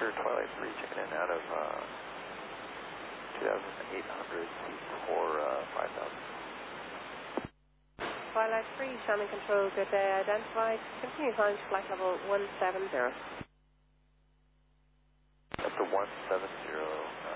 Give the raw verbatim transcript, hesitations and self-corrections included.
Sure, Twilight three, checking in out of uh, two thousand eight hundred feet for uh, five thousand. Twilight three, Shannon Control, good day, identified. Continue climb to flight level one seven zero. Up to one seven zero.